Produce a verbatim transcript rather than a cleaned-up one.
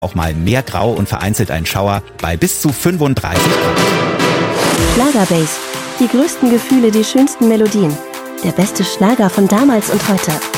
Auch mal mehr Grau und vereinzelt ein Schauer bei bis zu fünfunddreißig Grad. Schlagerbase. Die größten Gefühle, die schönsten Melodien. Der beste Schlager von damals und heute.